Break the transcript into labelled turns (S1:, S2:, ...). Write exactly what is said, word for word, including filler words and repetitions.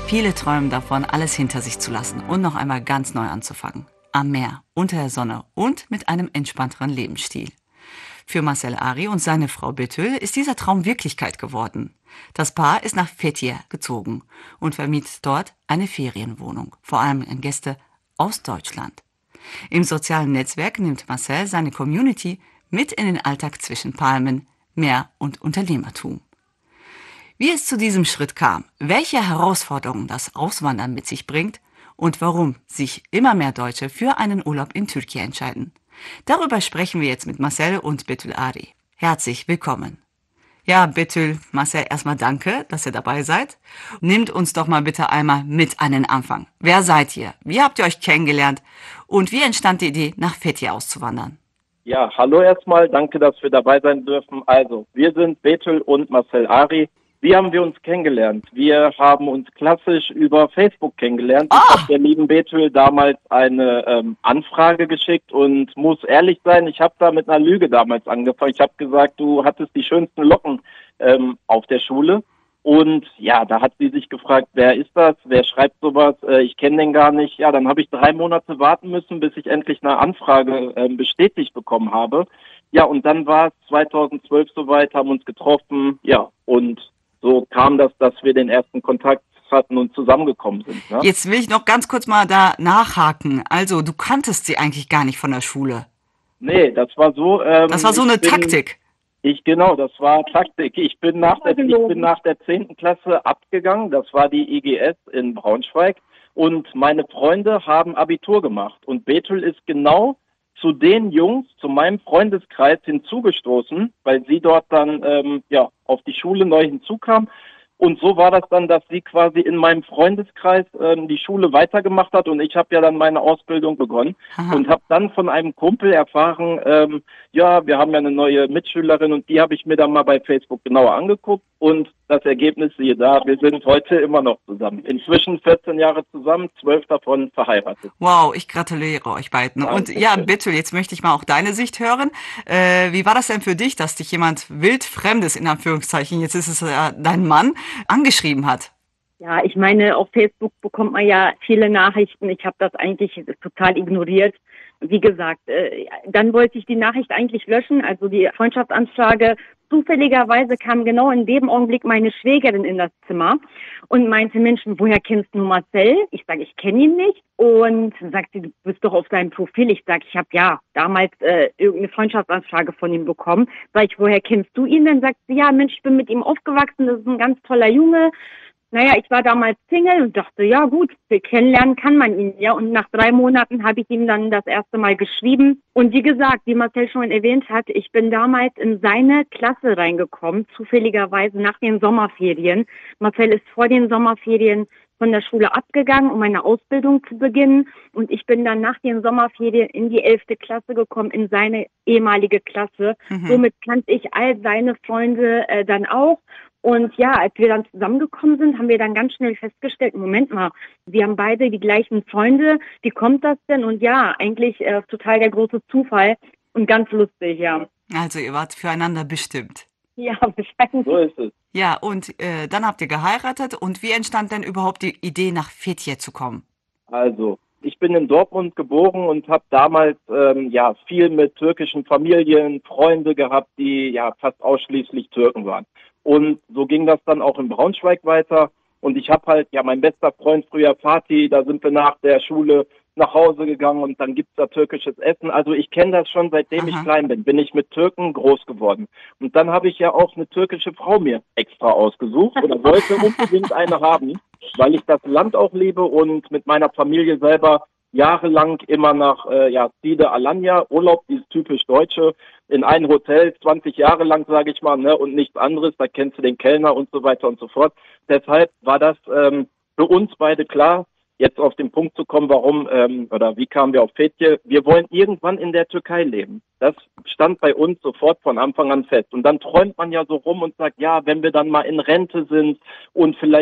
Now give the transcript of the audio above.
S1: Viele träumen davon, alles hinter sich zu lassen und noch einmal ganz neu anzufangen. Am Meer, unter der Sonne und mit einem entspannteren Lebensstil. Für Marcel Ari und seine Frau Betül ist dieser Traum Wirklichkeit geworden. Das Paar ist nach Fethiye gezogen und vermietet dort eine Ferienwohnung, vor allem an Gäste aus Deutschland. Im sozialen Netzwerk nimmt Marcel seine Community mit in den Alltag zwischen Palmen, Meer und Unternehmertum. Wie es zu diesem Schritt kam, welche Herausforderungen das Auswandern mit sich bringt und warum sich immer mehr Deutsche für einen Urlaub in Türkei entscheiden. Darüber sprechen wir jetzt mit Marcel und Betül Ari. Herzlich willkommen. Ja, Betül, Marcel, erstmal danke, dass ihr dabei seid. Nehmt uns doch mal bitte einmal mit an den Anfang. Wer seid ihr? Wie habt ihr euch kennengelernt? Und wie entstand die Idee, nach Fethiye auszuwandern?
S2: Ja, hallo erstmal, danke, dass wir dabei sein dürfen. Also, wir sind Betül und Marcel Ari. Wie haben wir uns kennengelernt? Wir haben uns klassisch über Facebook kennengelernt.
S1: Ah!
S2: Ich habe der lieben Betül damals eine ähm, Anfrage geschickt und muss ehrlich sein, ich habe da mit einer Lüge damals angefangen. Ich habe gesagt, du hattest die schönsten Locken ähm, auf der Schule. Und ja, da hat sie sich gefragt, wer ist das? Wer schreibt sowas? Äh, ich kenne den gar nicht. Ja, dann habe ich drei Monate warten müssen, bis ich endlich eine Anfrage äh, bestätigt bekommen habe. Ja, und dann war es zweitausendzwölf soweit, haben uns getroffen. Ja, und so kam das, dass wir den ersten Kontakt hatten und zusammengekommen sind. Ne?
S1: Jetzt will ich noch ganz kurz mal da nachhaken. Also, du kanntest sie eigentlich gar nicht von der Schule.
S2: Nee, das war so... Ähm,
S1: Das war so eine
S2: bin,
S1: Taktik.
S2: Ich, genau, das war Taktik. Ich bin nach der, ich bin nach der zehnten Klasse abgegangen. Das war die I G S in Braunschweig. Und meine Freunde haben Abitur gemacht. Und Betül ist genau zu den Jungs, zu meinem Freundeskreis hinzugestoßen, weil sie dort dann ähm, ja auf die Schule neu hinzukam. Und so war das dann, dass sie quasi in meinem Freundeskreis ähm, die Schule weitergemacht hat und ich habe ja dann meine Ausbildung begonnen. Aha. Und habe dann von einem Kumpel erfahren, ähm, ja, wir haben ja eine neue Mitschülerin und die habe ich mir dann mal bei Facebook genauer angeguckt und das Ergebnis siehe da, wir sind heute immer noch zusammen. Inzwischen vierzehn Jahre zusammen, zwölf davon verheiratet.
S1: Wow, ich gratuliere euch beiden.
S2: Ja,
S1: und ja, Betül, jetzt möchte ich mal auch deine Sicht hören. Äh, wie war das denn für dich, dass dich jemand wildfremdes, in Anführungszeichen, jetzt ist es äh, dein Mann, angeschrieben hat?
S3: Ja, ich meine, auf Facebook bekommt man ja viele Nachrichten. Ich habe das eigentlich total ignoriert. Wie gesagt, äh, dann wollte ich die Nachricht eigentlich löschen, also die Freundschaftsanfrage. Zufälligerweise kam genau in dem Augenblick meine Schwägerin in das Zimmer und meinte, Mensch, woher kennst du Marcel? Ich sage, ich kenne ihn nicht. Und sagt sie, du bist doch auf seinem Profil. Ich sage, ich habe ja damals äh, irgendeine Freundschaftsanfrage von ihm bekommen. Sag ich, woher kennst du ihn? Dann sagt sie, ja Mensch, ich bin mit ihm aufgewachsen, das ist ein ganz toller Junge. Naja, ich war damals Single und dachte, ja gut, kennenlernen kann man ihn ja. Und nach drei Monaten habe ich ihm dann das erste Mal geschrieben. Und wie gesagt, wie Marcel schon erwähnt hat, ich bin damals in seine Klasse reingekommen, zufälligerweise nach den Sommerferien. Marcel ist vor den Sommerferien von der Schule abgegangen, um eine Ausbildung zu beginnen. Und ich bin dann nach den Sommerferien in die elfte Klasse gekommen, in seine ehemalige Klasse. Mhm. Somit kannte ich all seine Freunde äh, dann auch. Und ja, als wir dann zusammengekommen sind, haben wir dann ganz schnell festgestellt, Moment mal, wir haben beide die gleichen Freunde, wie kommt das denn? Und ja, eigentlich äh, total der große Zufall und ganz lustig, ja.
S1: Also ihr wart füreinander bestimmt.
S3: Ja, wahrscheinlich.
S2: So ist es.
S1: Ja, und äh, dann habt ihr geheiratet und wie entstand denn überhaupt die Idee, nach Fethiye zu kommen?
S2: Also, ich bin in Dortmund geboren und habe damals ähm, ja viel mit türkischen Familien, Freunde gehabt, die ja fast ausschließlich Türken waren. Und so ging das dann auch in Braunschweig weiter. Und ich habe halt, ja, mein bester Freund früher Fatih, da sind wir nach der Schule nach Hause gegangen und dann gibt's da türkisches Essen. Also ich kenne das schon, seitdem Aha. ich klein bin, bin ich mit Türken groß geworden. Und dann habe ich ja auch eine türkische Frau mir extra ausgesucht oder wollte unbedingt eine haben, weil ich das Land auch liebe und mit meiner Familie selber jahrelang immer nach äh, ja, Side Alanya, Urlaub, dieses typisch Deutsche, in ein Hotel, zwanzig Jahre lang, sage ich mal, ne, und nichts anderes, da kennst du den Kellner und so weiter und so fort. Deshalb war das ähm, für uns beide klar, jetzt auf den Punkt zu kommen, warum ähm, oder wie kamen wir auf Fethiye. Wir wollen irgendwann in der Türkei leben. Das stand bei uns sofort von Anfang an fest. Und dann träumt man ja so rum und sagt, ja, wenn wir dann mal in Rente sind und vielleicht